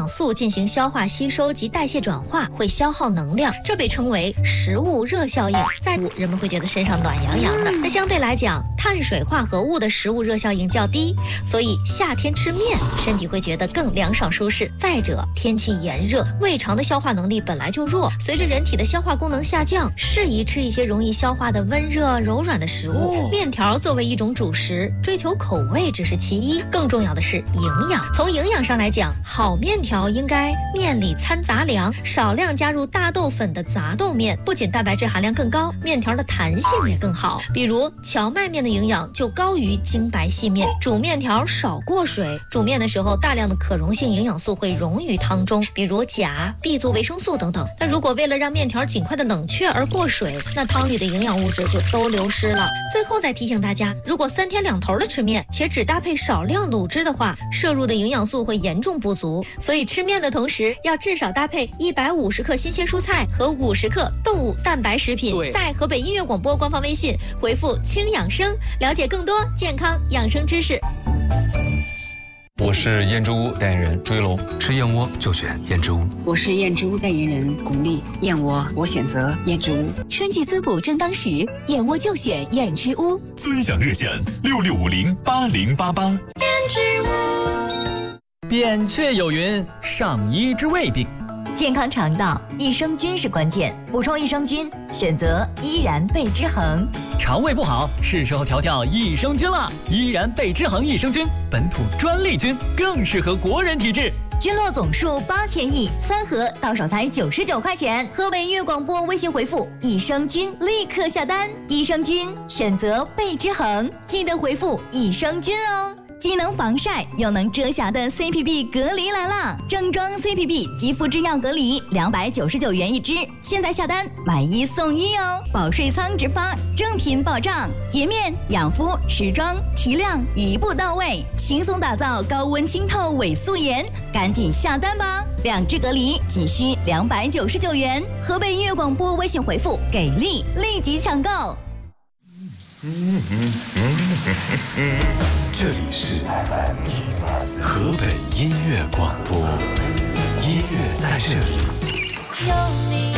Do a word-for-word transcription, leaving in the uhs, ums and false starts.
养素进行消化吸收及代谢转化，会消耗能量，这被称为食物热效应。在人们会觉得身上暖洋洋的。那相对来讲，碳水化合物的食物热效应较低，所以夏天吃面，身体会觉得更凉爽舒适。再者，天气炎热，胃肠的消化能力本来就弱，随着人体的消化功能下降，适宜吃一些容易消化的温热柔软的食物。哦、面条作为一种主食，追求口味只是其一，更重要的是营养。从营养上来讲，好面条应该面里掺杂粮，少量加入大豆粉的杂豆面，不仅蛋白质含量更高，面条的弹性也更好。比如荞麦面的营养就高于精白细面。煮面条少过水，煮面的时候大量的可溶性营养素会溶于汤中，比如钾、B 族维生素等等。但如果为了让面条尽快的冷却而过水，那汤里的营养物质就都流失了。最后再提醒大家，如果三天两头的吃面，且只搭配少量卤汁的话，摄入的营养素会严重不足。所以吃面的同时，要至少搭配一百五十克新鲜蔬菜和五十克动物蛋白食品。在河北音乐广播官方微信回复轻养生，了解更多健康养生知识。 我是燕之屋代言人追龙， 吃燕窝就选燕之屋。 我是燕之屋代言人巩俐，燕窝我选择燕之屋。 春季滋补正当时，燕窝就选燕之屋。 尊享热线六六五零八零八八。燕之屋。扁鹊有云：上医之未病。 健康肠道，益生菌是关键，补充益生菌，选择依然贝之恒。 肠胃不好，是时候调调益生菌了。依然贝之恒益生菌，本土专利菌，更适合国人体质。 菌落总数八千亿，三盒到手才九十九块钱。河北音乐广播微信回复益生菌，立刻下单。益生菌选择贝之恒，记得回复益生菌哦。既能防晒又能遮瑕的 C P B 隔离来啦！正装 C P B 肌肤之钥隔离，两百九十九元一支，现在下单买一送一哦！保税仓直发，正品保障，洁面、养肤、持妆、提亮一步到位，轻松打造高温清透伪素颜，赶紧下单吧！两支隔离仅需两百九十九元，河北音乐广播微信回复给力，立即抢购。 嗯嗯嗯嗯， 这里是河北音乐广播，音乐在这里。 有你